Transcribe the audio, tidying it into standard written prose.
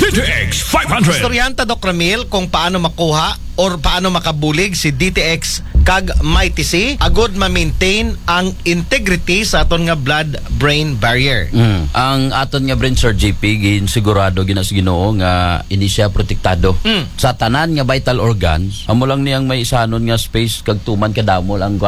DTX 500. Istoryanta Doc Ramil kung paano makuha or paano makabulig si DTX kag Mighty C agud ma-maintain ang integrity sa aton nga blood-brain barrier. Ang aton nga brain, Sir JP, gin sigurado ginas Ginoo nga ini siya protektado sa tanan nga vital organs. Amo lang niyang may isanon nga space kag tuman kadamol ang